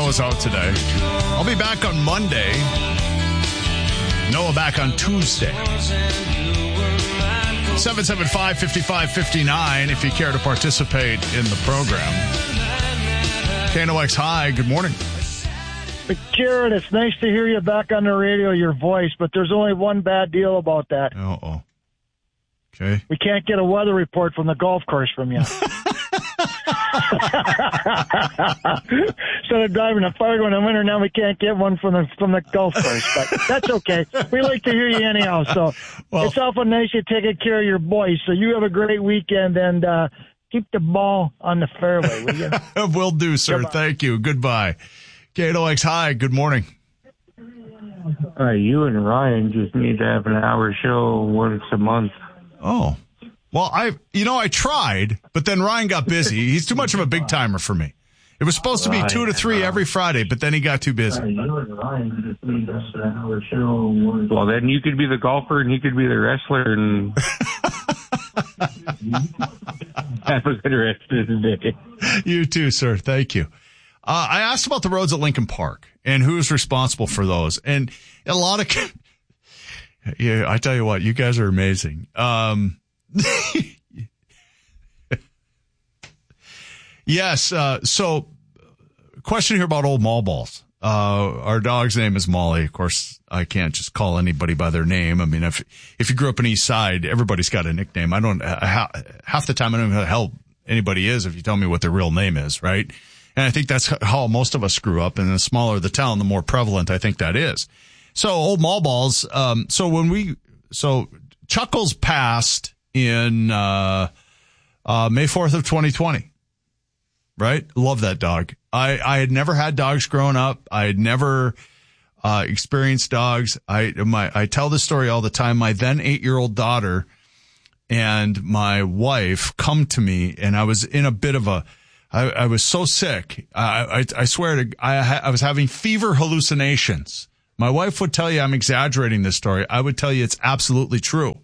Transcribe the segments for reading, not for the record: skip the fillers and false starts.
Noah's out today. I'll be back on Monday. Noah back on Tuesday. 775-5559 if you care to participate in the program. KNOX, hi, good morning. Jared, it's nice to hear you back on the radio, your voice, but there's only one bad deal about that. Uh-oh. Okay. We can't get a weather report from the golf course from you. Instead of driving a Fargo in the winter, now we can't get one from the golf course. But that's okay. We like to hear you anyhow. So it's awful nice you taking care of your boys. So you have a great weekend and keep the ball on the fairway, will you? Will do, sir. Goodbye. Thank you. Goodbye. KNOX, hi. Good morning. You and Ryan just need to have an hour show once a month. Oh. Well, I tried, but then Ryan got busy. He's too much of a big timer for me. It was supposed to be 2 to 3 every Friday, but then he got too busy. Well, then you could be the golfer and he could be the wrestler and have a good rest of the day. You too, sir. Thank you. I asked about the roads at Lincoln Park and who's responsible for those. And a lot of, yeah, I tell you what, you guys are amazing. Yes. So question here about old mall balls. Our dog's name is Molly. Of course, I can't just call anybody by their name. I mean, if you grew up in East Side, everybody's got a nickname. I don't, half the time I don't know who the hell anybody is if you tell me what their real name is, right? And I think that's how most of us grew up. And the smaller the town, the more prevalent I think that is. So old mall balls. So Chuckles passed in, May 4th of 2020, right? Love that dog. I had never had dogs growing up. I had never, experienced dogs. I tell this story all the time. My then 8-year-old daughter and my wife come to me and I was in a bit of I was so sick. I swear I was having fever hallucinations. My wife would tell you I'm exaggerating this story. I would tell you it's absolutely true.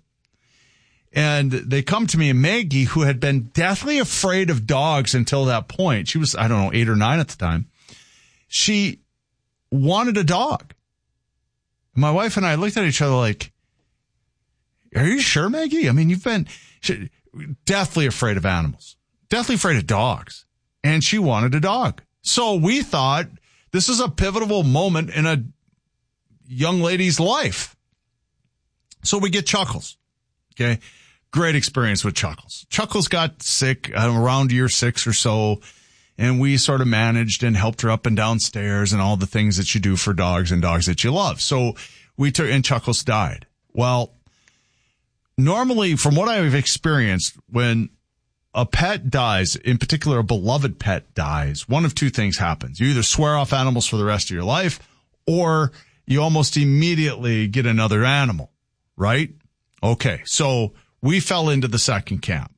And they come to me, and Maggie, who had been deathly afraid of dogs until that point, she was, 8 or 9 at the time, she wanted a dog. My wife and I looked at each other like, are you sure, Maggie? I mean, you've been deathly afraid of animals, deathly afraid of dogs. And she wanted a dog. So we thought this is a pivotal moment in a young lady's life. So we get Chuckles. Okay. Great experience with Chuckles. Chuckles got sick around year 6 or so, and we sort of managed and helped her up and down stairs and all the things that you do for dogs and dogs that you love. So and Chuckles died. Well, normally from what I've experienced, when a pet dies, in particular a beloved pet dies, one of two things happens. You either swear off animals for the rest of your life, or you almost immediately get another animal, right? Okay, so we fell into the second camp.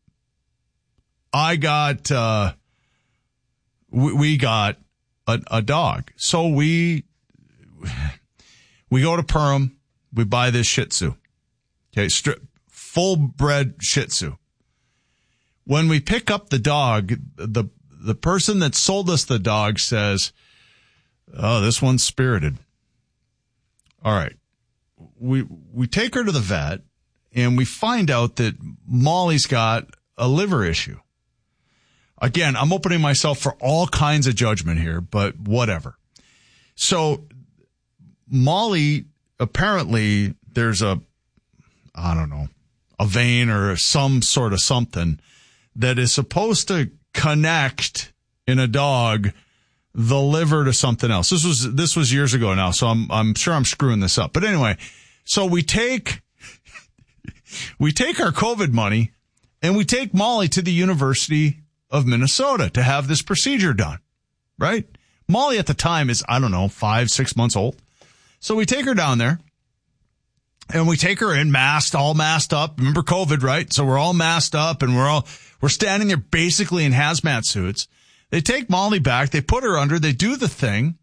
We got a dog. So we go to Perham, we buy this Shih Tzu. Okay, full bred Shih Tzu. When we pick up the dog, the person that sold us the dog says, "Oh, this one's spirited." All right. We take her to the vet and we find out that Molly's got a liver issue. Again, I'm opening myself for all kinds of judgment here, but whatever. So Molly, apparently there's a vein or some sort of something that is supposed to connect in a dog the liver to something else. This was years ago now, so I'm sure I'm screwing this up. But anyway, so we take our COVID money and we take Molly to the University of Minnesota to have this procedure done, right? Molly at the time is, 5-6 months old. So we take her down there and we take her in all masked up. Remember COVID, right? So we're all masked up and we're standing there basically in hazmat suits. They take Molly back. They put her under. They do the thing.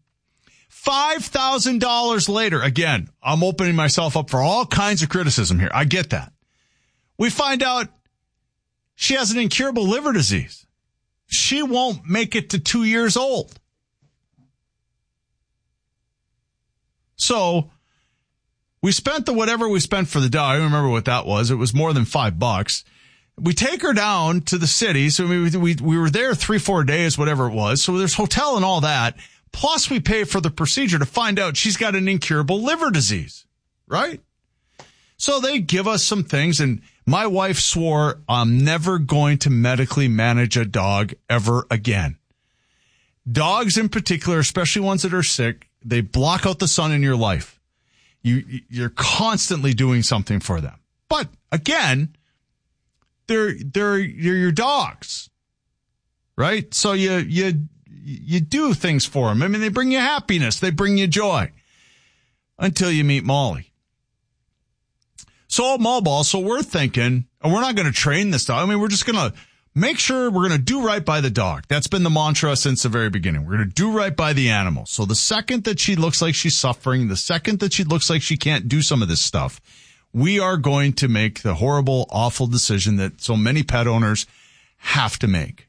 $5,000 later. Again, I'm opening myself up for all kinds of criticism here. I get that. We find out she has an incurable liver disease. She won't make it to 2 years old. So we spent whatever we spent for the dog. I don't remember what that was. It was more than $5. We take her down to the city. So we were there 3-4 days, whatever it was. So there's hotel and all that. Plus we pay for the procedure to find out she's got an incurable liver disease, right? So they give us some things, and my wife swore, I'm never going to medically manage a dog ever again. Dogs in particular, especially ones that are sick, they block out the sun in your life. You're constantly doing something for them. But again, they're your dogs, right? So you do things for them. I mean, they bring you happiness. They bring you joy until you meet Molly. So old Mallball, so we're thinking, and we're not going to train this dog. I mean, we're just going to make sure we're going to do right by the dog. That's been the mantra since the very beginning. We're going to do right by the animal. So the second that she looks like she's suffering, the second that she looks like she can't do some of this stuff, we are going to make the horrible, awful decision that so many pet owners have to make.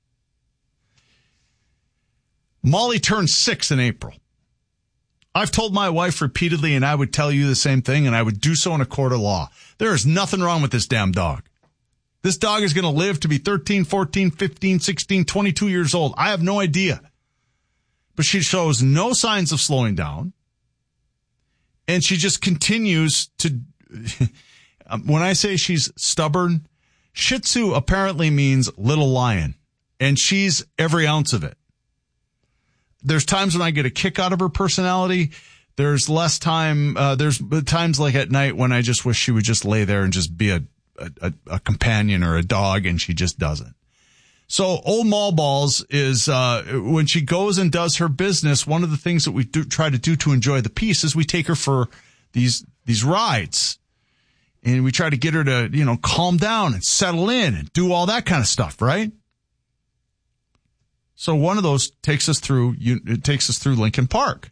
Molly turned 6 in April. I've told my wife repeatedly, and I would tell you the same thing, and I would do so in a court of law. There is nothing wrong with this damn dog. This dog is going to live to be 13, 14, 15, 16, 22 years old. I have no idea. But she shows no signs of slowing down. And she just continues to, when I say she's stubborn, Shih Tzu apparently means little lion. And she's every ounce of it. There's times when I get a kick out of her personality. There's less time. There's times like at night when I just wish she would just lay there and just be a companion or a dog, and she just doesn't. So old Mallballs is, when she goes and does her business, one of the things that we try to do to enjoy the peace is we take her for these rides, and we try to get her to, calm down and settle in and do all that kind of stuff, right? So one of those takes us through Lincoln Park,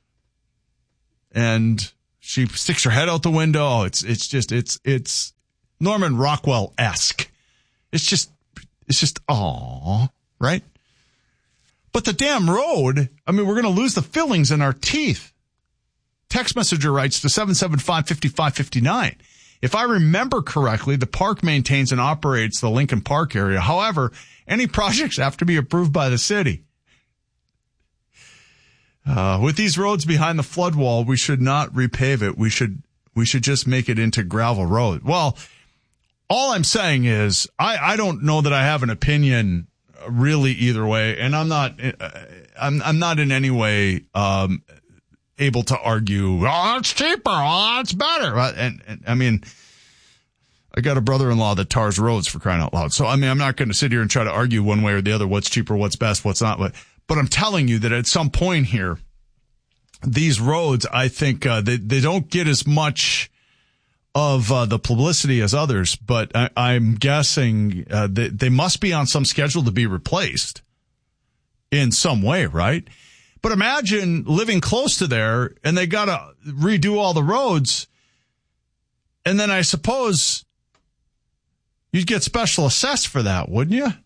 and she sticks her head out the window. It's Norman Rockwell-esque. It's just, aw, right? But the damn road, I mean, we're going to lose the fillings in our teeth. Text messenger writes to 775-5559. If I remember correctly, the park maintains and operates the Lincoln Park area. However, any projects have to be approved by the city. With these roads behind the flood wall, we should not repave it. We should just make it into gravel road. Well, all I'm saying is I don't know that I have an opinion really either way, and I'm not in any way able to argue, oh, it's cheaper, oh, it's better. And I mean, I got a brother-in-law that tars roads, for crying out loud. So, I mean, I'm not going to sit here and try to argue one way or the other, what's cheaper, what's best, what's not. But I'm telling you that at some point here, these roads, I think, they don't get as much of the publicity as others, but I'm guessing they must be on some schedule to be replaced in some way, right? But imagine living close to there, and they got to redo all the roads, and then I suppose you'd get special assessed for that, wouldn't you?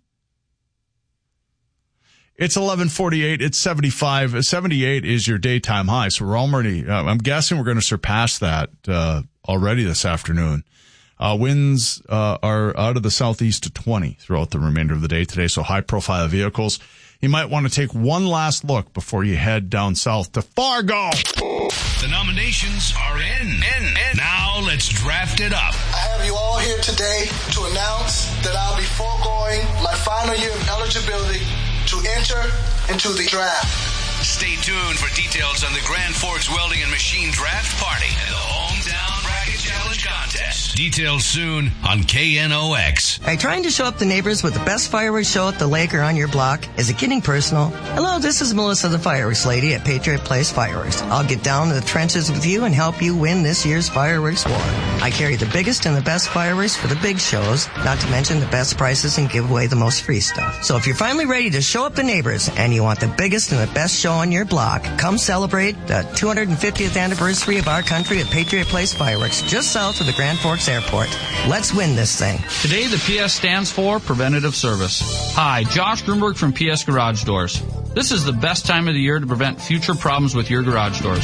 It's 11:48. It's 75. 78 is your daytime high. So we're already, I'm guessing we're going to surpass that already this afternoon. Winds are out of the southeast to 20 throughout the remainder of the day today. So high profile vehicles. You might want to take one last look before you head down south to Fargo. The nominations are in. Now let's draft it up. I have you all here today to announce that I'll be foregoing my final year of eligibility to enter into the draft. Stay tuned for details on the Grand Forks Welding and Machine Draft Party and the Hometown Bracket Challenge Contest. Details soon on KNOX. Are you trying to show up the neighbors with the best fireworks show at the lake or on your block? Is it getting personal? Hello, this is Melissa the Fireworks Lady at Patriot Place Fireworks. I'll get down to the trenches with you and help you win this year's fireworks war. I carry the biggest and the best fireworks for the big shows, not to mention the best prices and give away the most free stuff. So if you're finally ready to show up the neighbors and you want the biggest and the best show on your block, come celebrate the 250th anniversary of our country at Patriot Place Fireworks, just south of the Grand Forks Airport. Let's win this thing. Today, the PS stands for Preventative Service. Hi, Josh Grunberg from PS Garage Doors. This is the best time of the year to prevent future problems with your garage doors.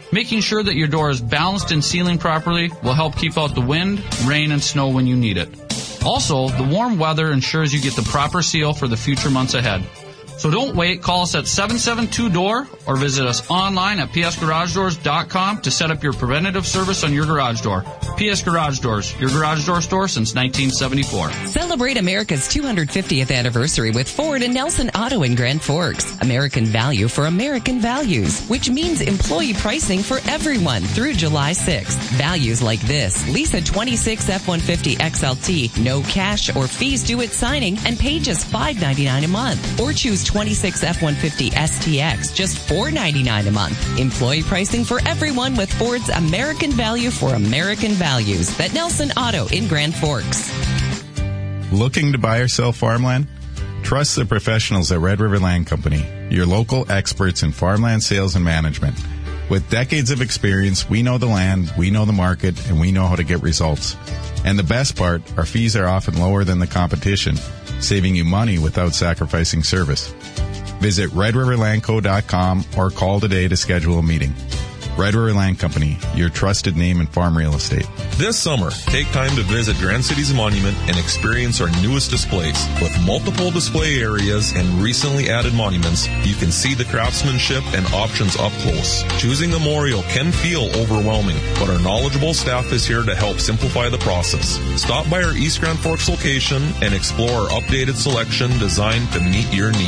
Making sure that your door is balanced and sealing properly will help keep out the wind, rain, and snow when you need it. Also, the warm weather ensures you get the proper seal for the future months ahead. So don't wait. Call us at 772-DOOR or visit us online at psgaragedoors.com to set up your preventative service on your garage door. PS Garage Doors, your garage door store since 1974. Celebrate America's 250th anniversary with Ford and Nelson Auto in Grand Forks. American value for American values, which means employee pricing for everyone through July 6th. Values like this: lease a 26 F-150 XLT, no cash or fees due at signing, and pay just $5.99 a month. Or choose 26 F-150 STX, just $4.99 a month. Employee pricing for everyone with Ford's American value for American values. At Nelson Auto in Grand Forks. Looking to buy or sell farmland? Trust the professionals at Red River Land Company, your local experts in farmland sales and management. With decades of experience, we know the land, we know the market, and we know how to get results. And the best part, our fees are often lower than the competition, saving you money without sacrificing service. Visit redriverlandco.com or call today to schedule a meeting. Red River Land Company, your trusted name in farm real estate. This summer, take time to visit Grand Cities Monument and experience our newest displays. With multiple display areas and recently added monuments, you can see the craftsmanship and options up close. Choosing a memorial can feel overwhelming, but our knowledgeable staff is here to help simplify the process. Stop by our East Grand Forks location and explore our updated selection designed to meet your needs.